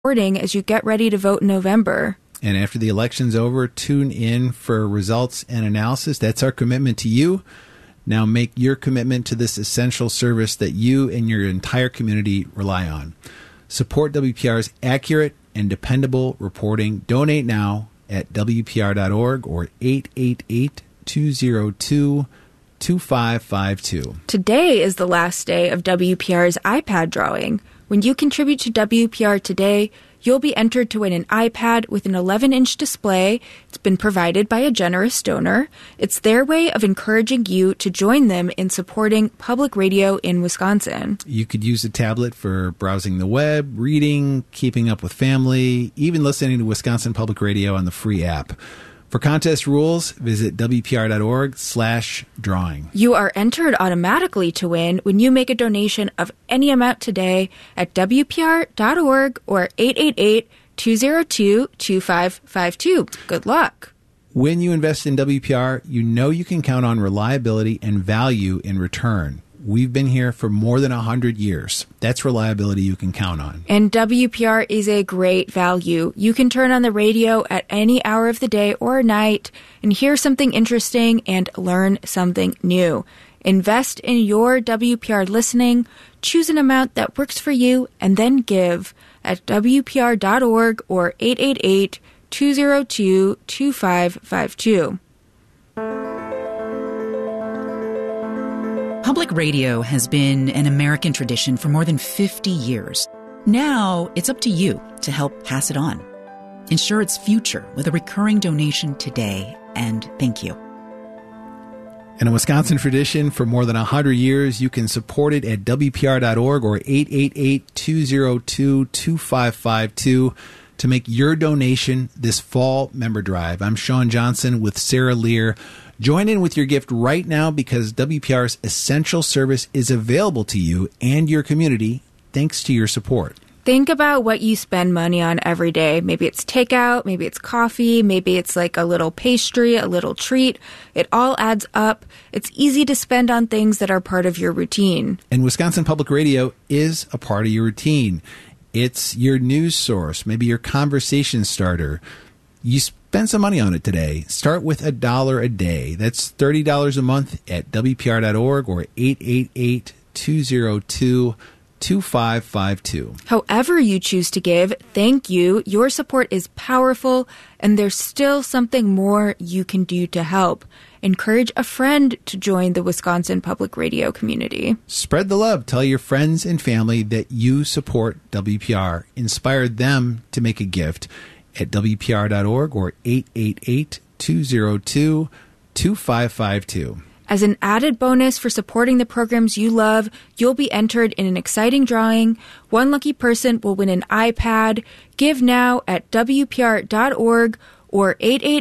as you get ready to vote in November. And after the election's over, tune in for results and analysis. That's our commitment to you. Now make your commitment to this essential service that you and your entire community rely on. Support WPR's accurate and dependable reporting. Donate now at WPR.org or 888-202-2552. Today is the last day of WPR's iPad drawing. When you contribute to WPR today, you'll be entered to win an iPad with an 11-inch display. It's been provided by a generous donor. It's their way of encouraging you to join them in supporting public radio in Wisconsin. You could use the tablet for browsing the web, reading, keeping up with family, even listening to Wisconsin Public Radio on the free app. For contest rules, visit WPR.org/drawing. You are entered automatically to win when you make a donation of any amount today at WPR.org or 888-202-2552. Good luck. When you invest in WPR, you know you can count on reliability and value in return. We've been here for more than 100 years. That's reliability you can count on. And WPR is a great value. You can turn on the radio at any hour of the day or night and hear something interesting and learn something new. Invest in your WPR listening, choose an amount that works for you, and then give at WPR.org or 888-202-2552. Public radio has been an American tradition for more than 50 years. Now, it's up to you to help pass it on. Ensure its future with a recurring donation today, and thank you. In a Wisconsin tradition for more than 100 years, you can support it at WPR.org or 888-202-2552 to make your donation this fall member drive. I'm Sean Johnson with Sarah Lear. Join in with your gift right now because WPR's essential service is available to you and your community thanks to your support. Think about what you spend money on every day. Maybe it's takeout, maybe it's coffee, maybe it's like a little pastry, a little treat. It all adds up. It's easy to spend on things that are part of your routine. And Wisconsin Public Radio is a part of your routine. It's your news source, maybe your conversation starter. You spend some money on it today. Start with $1 a day. That's $30 a month at WPR.org or 888-202-2552. However you choose to give, thank you. Your support is powerful, and there's still something more you can do to help. Encourage a friend to join the Wisconsin Public Radio community. Spread the love. Tell your friends and family that you support WPR. Inspire them to make a gift at WPR.org or 888-202-2552. As an added bonus for supporting the programs you love, you'll be entered in an exciting drawing. One lucky person will win an iPad. Give now at WPR.org or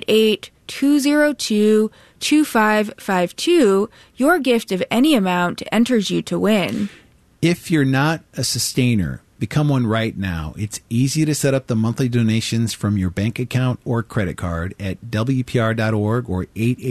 888-202-2552. Your gift of any amount enters you to win. If you're not a sustainer, become one right now. It's easy to set up the monthly donations from your bank account or credit card at WPR.org or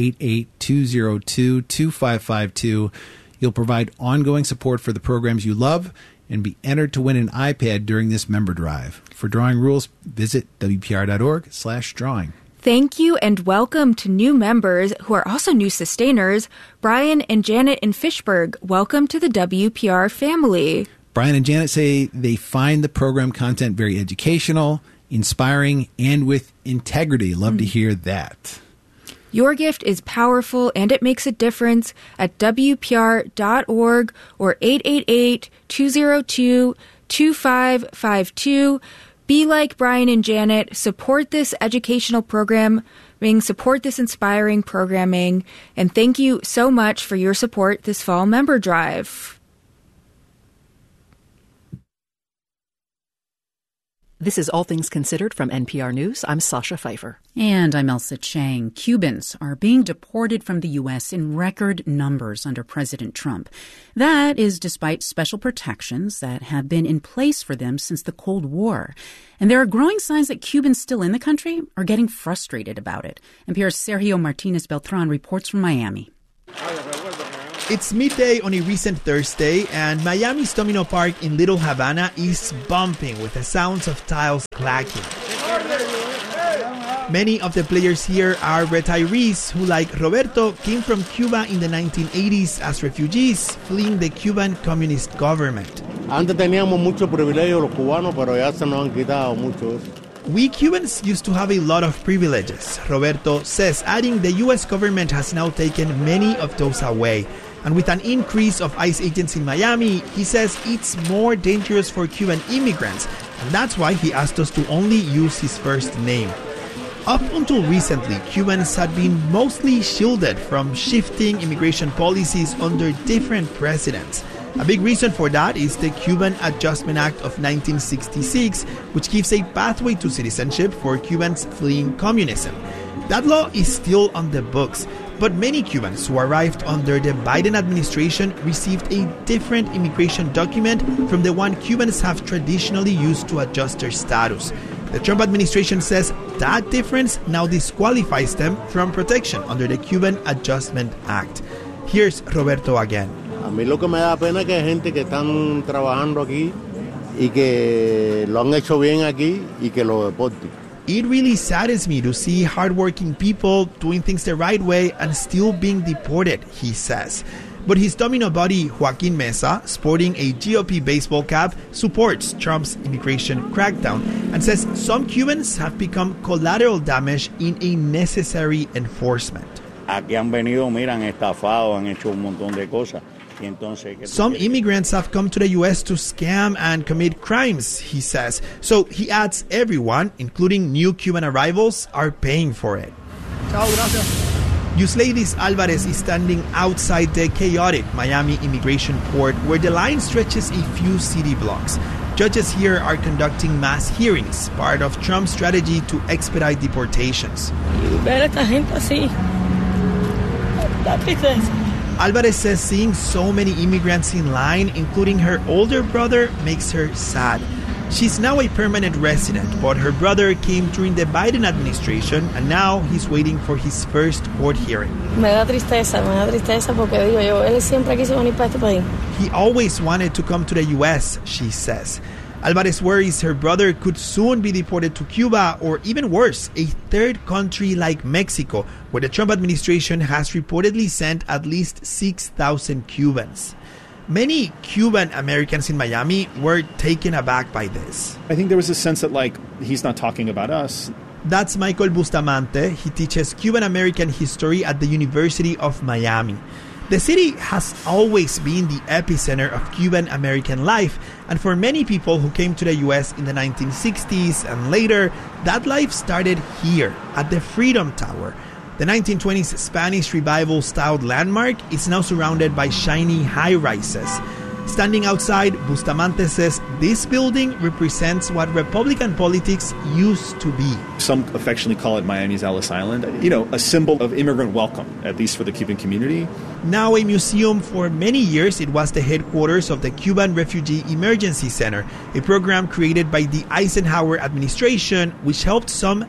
888-202-2552. You'll provide ongoing support for the programs you love and be entered to win an iPad during this member drive. For drawing rules, visit WPR.org/drawing. Thank you and welcome to new members who are also new sustainers. Brian and Janet in Fishburg, welcome to the WPR family. Brian and Janet say they find the program content very educational, inspiring, and with integrity. Love to hear that. Your gift is powerful and it makes a difference at WPR.org or 888-202-2552. Be like Brian and Janet. Support this educational programming, support this inspiring programming, and thank you so much for your support this fall member drive. This is All Things Considered from NPR News. I'm Sasha Pfeiffer. And I'm Elsa Chang. Cubans are being deported from the U.S. in record numbers under President Trump. That is despite special protections that have been in place for them since the Cold War. And there are growing signs that Cubans still in the country are getting frustrated about it. NPR's Sergio Martinez Beltran reports from Miami. It's midday on a recent Thursday, and Miami's Domino Park in Little Havana is bumping with the sounds of tiles clacking. Many of the players here are retirees who, like Roberto, came from Cuba in the 1980s as refugees fleeing the Cuban communist government. Antes teníamos mucho privilegio los cubanos, pero ya se nos han quitado mucho eso. We Cubans used to have a lot of privileges, Roberto says, adding the U.S. government has now taken many of those away. And with an increase of ICE agents in Miami, he says it's more dangerous for Cuban immigrants, and that's why he asked us to only use his first name. Up until recently, Cubans had been mostly shielded from shifting immigration policies under different presidents. A big reason for that is the Cuban Adjustment Act of 1966, which gives a pathway to citizenship for Cubans fleeing communism. That law is still on the books, but many Cubans who arrived under the Biden administration received a different immigration document from the one Cubans have traditionally used to adjust their status. The Trump administration says that difference now disqualifies them from protection under the Cuban Adjustment Act. Here's Roberto again. A mí lo que me da pena es que hay gente que están trabajando aquí y que lo han hecho bien aquí y que lo deporten. It really saddens me to see hardworking people doing things the right way and still being deported, he says. But his Domino buddy Joaquin Mesa, sporting a GOP baseball cap, supports Trump's immigration crackdown and says some Cubans have become collateral damage in a necessary enforcement. Aquí han venido, mira, han estafado, han hecho un montón de cosas. Some immigrants have come to the U.S. to scam and commit crimes, he says. So he adds everyone, including new Cuban arrivals, are paying for it. Yusleidis Alvarez is standing outside the chaotic Miami immigration court where the line stretches a few city blocks. Judges here are conducting mass hearings, part of Trump's strategy to expedite deportations. Ver esta gente así, da tristeza. Alvarez says seeing so many immigrants in line, including her older brother, makes her sad. She's now a permanent resident, but her brother came during the Biden administration, and now he's waiting for his first court hearing. Me da tristeza porque digo yo, él siempre quiso venir para este país. He always wanted to come to the U.S., she says. Alvarez worries her brother could soon be deported to Cuba, or even worse, a third country like Mexico, where the Trump administration has reportedly sent at least 6,000 Cubans. Many Cuban Americans in Miami were taken aback by this. I think there was a sense that, he's not talking about us. That's Michael Bustamante. He teaches Cuban American history at the University of Miami. The city has always been the epicenter of Cuban American life, and for many people who came to the U.S. in the 1960s and later, that life started here at the Freedom Tower. The 1920s Spanish Revival-styled landmark is now surrounded by shiny high-rises. Standing outside, Bustamante says this building represents what Republican politics used to be. Some affectionately call it Miami's Ellis Island, a symbol of immigrant welcome, at least for the Cuban community. Now a museum, for many years it was the headquarters of the Cuban Refugee Emergency Center, a program created by the Eisenhower administration which helped some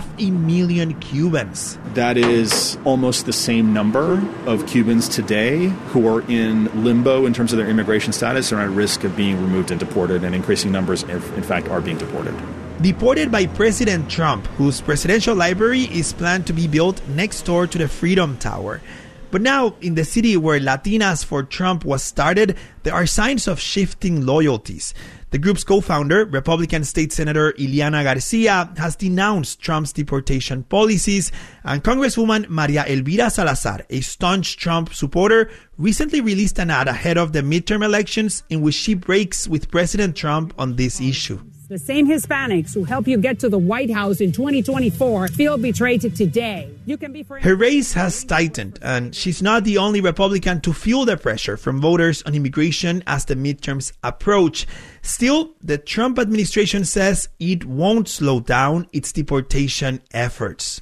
500,000 Cubans. That is almost the same number of Cubans today who are in limbo in terms of their immigration status and are at risk of being removed and deported, and increasing numbers, in fact, are being deported. Deported by President Trump, whose presidential library is planned to be built next door to the Freedom Tower. But now, in the city where Latinas for Trump was started, there are signs of shifting loyalties. The group's co-founder, Republican State Senator Ileana Garcia, has denounced Trump's deportation policies, and Congresswoman Maria Elvira Salazar, a staunch Trump supporter, recently released an ad ahead of the midterm elections in which she breaks with President Trump on this issue. The same Hispanics who help you get to the White House in 2024 feel betrayed today. You can be free. Her race has tightened, and she's not the only Republican to feel the pressure from voters on immigration as the midterms approach. Still, the Trump administration says it won't slow down its deportation efforts.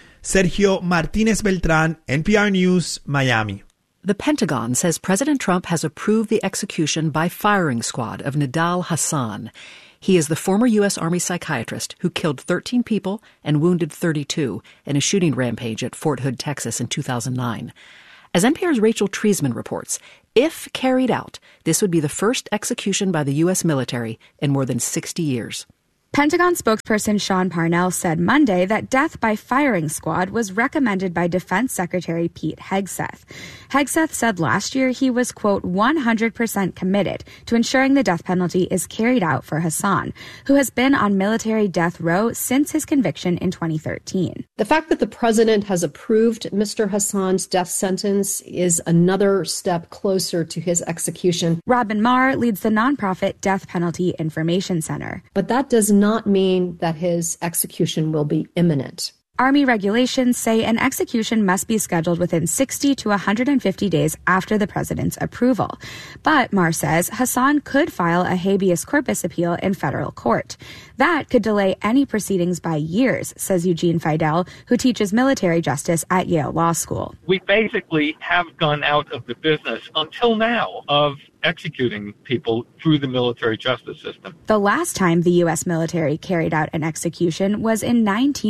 Sergio Martinez Beltran, NPR News, Miami. The Pentagon says President Trump has approved the execution by firing squad of Nidal Hasan. He is the former U.S. Army psychiatrist who killed 13 people and wounded 32 in a shooting rampage at Fort Hood, Texas in 2009. As NPR's Rachel Treisman reports, if carried out, this would be the first execution by the U.S. military in more than 60 years. Pentagon spokesperson Sean Parnell said Monday that death by firing squad was recommended by Defense Secretary Pete Hegseth. Hegseth said last year he was, quote, 100% committed to ensuring the death penalty is carried out for Hassan, who has been on military death row since his conviction in 2013. The fact that the president has approved Mr. Hassan's death sentence is another step closer to his execution. Robin Marr leads the nonprofit Death Penalty Information Center. But that does not mean that his execution will be imminent. Army regulations say an execution must be scheduled within 60 to 150 days after the president's approval. But Marr says Hassan could file a habeas corpus appeal in federal court. That could delay any proceedings by years, says Eugene Fidel, who teaches military justice at Yale Law School. We basically have gone out of the business until now of executing people through the military justice system. The last time the U.S. military carried out an execution was in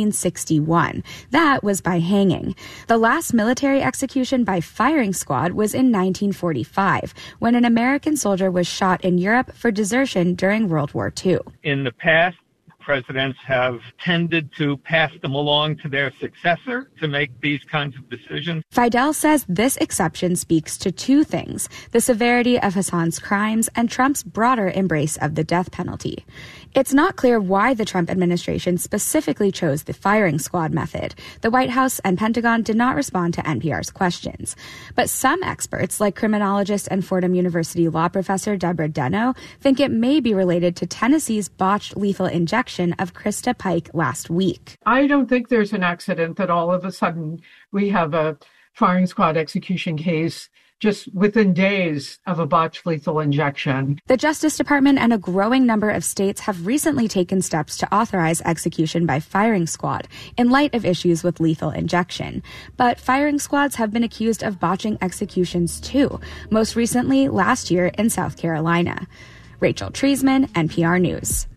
1961. That was by hanging. The last military execution by firing squad was in 1945, when an American soldier was shot in Europe for desertion during World War II. In the past, presidents have tended to pass them along to their successor to make these kinds of decisions. Fidel says this exception speaks to two things: the severity of Hassan's crimes and Trump's broader embrace of the death penalty. It's not clear why the Trump administration specifically chose the firing squad method. The White House and Pentagon did not respond to NPR's questions. But some experts, like criminologist and Fordham University law professor Deborah Deno, think it may be related to Tennessee's botched lethal injection of Krista Pike last week. I don't think there's an accident that all of a sudden we have a firing squad execution case just within days of a botched lethal injection. The Justice Department and a growing number of states have recently taken steps to authorize execution by firing squad in light of issues with lethal injection. But firing squads have been accused of botching executions too, most recently last year in South Carolina. Rachel Treisman, NPR News.